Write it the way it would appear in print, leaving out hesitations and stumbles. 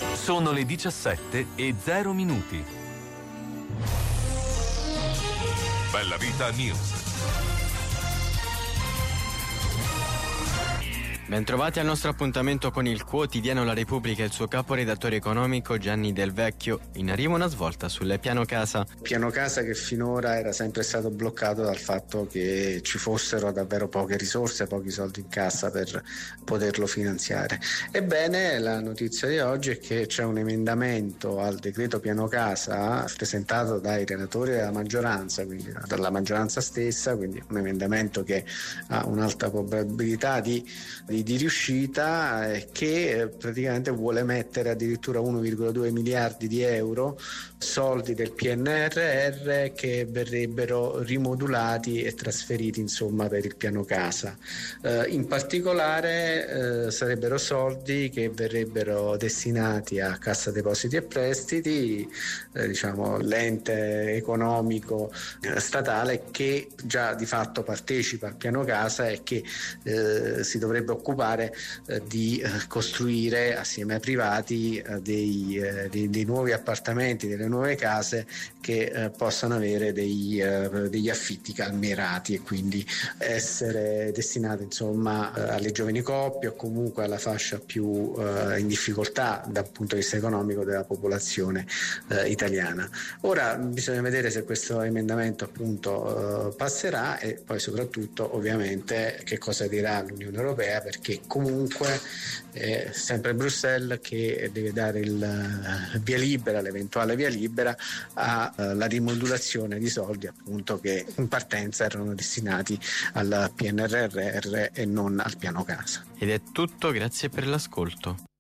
Sono le 17:00. Bella Vita News. Bentrovati al nostro appuntamento con il quotidiano La Repubblica e il suo caporedattore economico Gianni Del Vecchio. In arrivo una svolta sul piano casa. Piano casa che finora era sempre stato bloccato dal fatto che ci fossero davvero poche risorse, pochi soldi in cassa per poterlo finanziare. Ebbene, la notizia di oggi è che c'è un emendamento al decreto piano casa presentato dai relatori della maggioranza, quindi dalla maggioranza stessa, quindi un emendamento che ha un'alta probabilità di riuscita, che praticamente vuole mettere addirittura 1,2 miliardi di euro, soldi del PNRR, che verrebbero rimodulati e trasferiti insomma per il piano casa. In particolare sarebbero soldi che verrebbero destinati a Cassa Depositi e Prestiti, diciamo l'ente economico statale che già di fatto partecipa al piano casa e che si dovrebbe occupare di costruire assieme ai privati dei nuovi appartamenti, delle nuove case che possano avere degli affitti calmierati e quindi essere destinati insomma alle giovani coppie o comunque alla fascia più in difficoltà dal punto di vista economico della popolazione italiana. Ora bisogna vedere se questo emendamento appunto passerà e poi soprattutto ovviamente che cosa dirà l'Unione Europea, perché comunque è sempre Bruxelles che deve dare l'eventuale via libera alla rimodulazione di soldi appunto che in partenza erano destinati al PNRR e non al piano casa. Ed è tutto, grazie per l'ascolto.